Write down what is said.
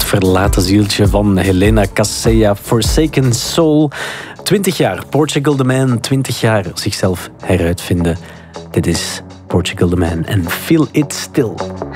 verlaten zieltje van Helena Casella, Forsaken Soul. 20 jaar Portugal the Man, 20 jaar zichzelf heruitvinden. Dit is Portugal the Man en Feel It Still.